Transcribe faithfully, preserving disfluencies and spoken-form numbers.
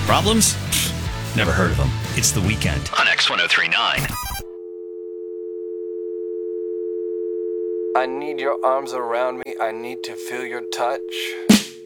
Problems? Never heard of them. It's The Weekend on X one oh three point nine. I need your arms around me. I need to feel your touch.